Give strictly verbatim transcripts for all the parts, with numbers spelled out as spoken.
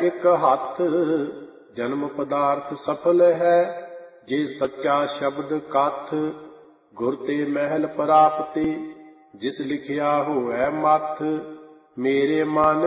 ਇੱਕ ਹੱਥ। ਜਨਮ ਪਦਾਰਥ ਸਫਲ ਹੈ ਜੇ ਸੱਚਾ ਸ਼ਬਦ ਕਥ। ਗੁਰ ਤੇ ਮਹਿਲ ਪ੍ਰਾਪਤੀ ਜਿਸ ਲਿਖਿਆ ਹੋਵੈ ਮੱਥ। ਮੇਰੇ ਮਨ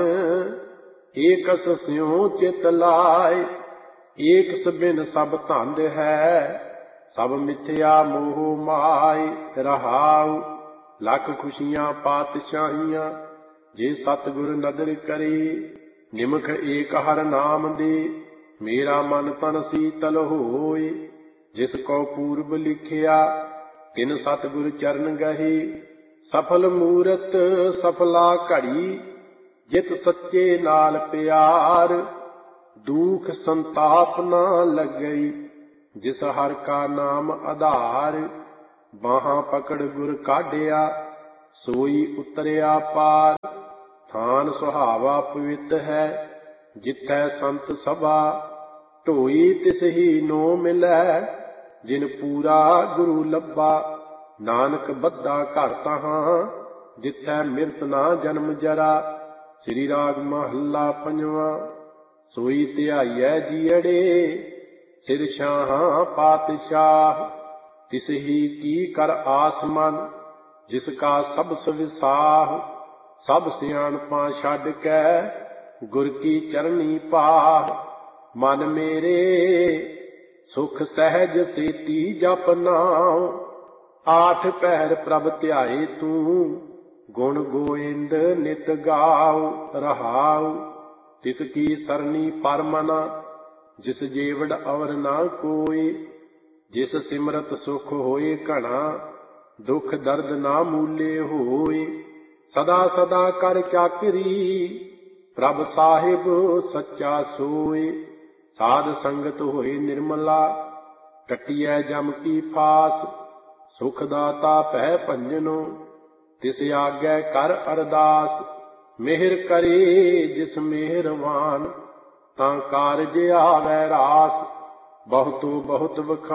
ਏਕਸ ਸਿਉ ਚਿਤ ਲਾਇ, ਏਕਸ ਬਿਨ ਸਭ ਧੰਦ ਹੈ। ਸਭ ਮਿਥਿਆ ਮੋਹ ਮਾਇ ਰਹਾਉ, ਲੱਖ ਖੁਸ਼ੀਆਂ ਪਾਤਸ਼ਾਹੀਆਂ ਜੇ ਸਤਿਗੁਰ ਨਦਰ ਕਰੇ। ਨਿਮਖ ਏਕ ਹਰਿ ਨਾਮ ਦੇ ਮੇਰਾ ਮਨ ਤਨ ਸੀਤਲ ਹੋਇ। ਜਿਸ ਕੋ ਪੂਰਬ ਲਿਖਿਆ ਤਿਨ ਸਤਿਗੁਰ ਚਰਨ ਗਹੇ। ਸਫਲ ਮੂਰਤ ਸਫਲਾ ਘੜੀ ਜਿਤ ਸੱਚੇ ਨਾਲ ਪਿਆਰ। ਦੁਖ ਸੰਤਾਪ ਨਾ ਲੱਗਈ ਜਿਸ ਹਰਿ ਕਾ ਨਾਮ ਆਧਾਰ। ਬਾਹਾਂ ਪਕੜ ਗੁਰ ਕਾਢਿਆ ਸੋਈ ਉਤਰਿਆ ਪਾਰ। ਥਾਨ ਸੁਹਾਵਾ ਪਵਿੱਤ ਹੈ ਜਿਥੈ ਸੰਤ ਸਭਾ। ਢੋਈ ਤਿਸਹੀ ਨੋ ਮਿਲੈ ਜਿਨ ਪੂਰਾ ਗੁਰੂ ਲੱਭਾ। ਨਾਨਕ ਬੱਧਾ ਘਰ ਤਹਾਂ ਜਿਥੈ ਮਿਰਤ ਨਾ ਜਨਮ ਜਰਾ। ਸ੍ਰੀ ਰਾਗ ਮਹੱਲਾ ਪੰਜਵਾਂ। ਸੋਈ ਧਿਆਈਐ ਜੀਅੜੇ ਸਿਰ ਸ਼ਾਹਾਂ ਪਾਤਸ਼ਾਹ। ਤਿਸਹੀ ਕੀ ਕਰ ਆਸ ਮਨ ਜਿਸ ਕਾ ਸਬਸ ਵਿਸਾਹ। ਸਭ ਸਿਆਣਪਾਂ ਛੱਡ ਕੇ ਗੁਰ ਕੀ ਚਰਨੀ ਪਾਹ। ਮਨ ਮੇਰੇ ਸੁਖ ਸਹਿਜ ਸੇਤੀ ਜਪ ਨਾਉ। ਆਠ ਪਹਿਰ ਪ੍ਰਭ ਧਿਆਏ ਤੂੰ ਗੁਣ ਗੋਇੰਦ ਨਿਤ ਗਾਉ ਰਹਾਉ। ਤਿਸ ਕੀ ਸਰਨੀ ਪਰਮਨਾ ਜਿਸ ਜੀਵੜ ਅਵਰ ਨਾ ਕੋਇ। ਜਿਸ ਸਿਮਰਤ ਸੁਖ ਹੋਏ ਘਣਾ ਦੁਖ ਦਰਦ ਨਾ ਮੂਲੇ ਹੋਇ। ਸਦਾ ਸਦਾ ਕਰ ਚਾਕਰੀ ਪ੍ਰਭ ਸਾਹਿਬ ਸੱਚਾ ਸੋਇ। ਸਾਧ ਸੰਗਤ ਹੋਏ ਨਿਰਮਲਾ ਕੱਟੀਐ ਜਮ ਕੀ ਫਾਸ। ਸੁਖ ਦਾਤਾ ਭੈ ਭੰਜਨੋ ਤਿਸ ਆਗੈ ਕਰ ਅਰਦਾਸ। ਮਿਹਰ ਕਰੇ ਜਿਸ ਮਿਹਰਵਾਨ ਤਾਂ ਕਾਰਜ ਆਵੈ ਰਾਸ। ਬਹੁਤੋ ਬਹੁਤ ਵਖਾਣ